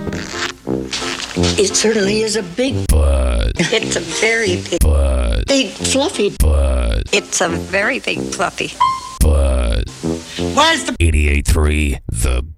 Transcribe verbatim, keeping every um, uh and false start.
It certainly is a big butt. It's a very big butt. Big fluffy butt. It's a very big fluffy butt. Where's the eighty-eight point three The